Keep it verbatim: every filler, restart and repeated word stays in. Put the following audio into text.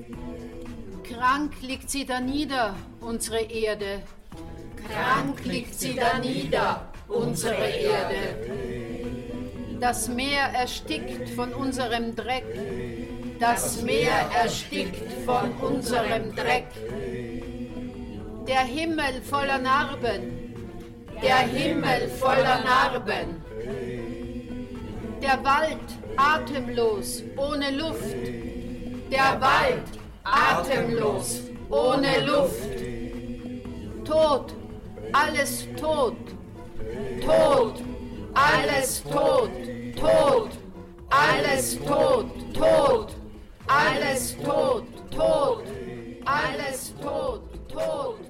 Krank liegt sie da nieder, unsere Erde. Krank liegt sie da nieder, unsere Erde. Das Meer erstickt von unserem Dreck. Das Meer erstickt von unserem Dreck. Der Himmel voller Narben. Der Himmel voller Narben. Der Wald atemlos, ohne Luft. Der Wald atemlos, ohne Luft. Tod, alles tot. Tod, alles tot. Tod, alles tot. Tod, alles tot. Tod, alles tot. Tod.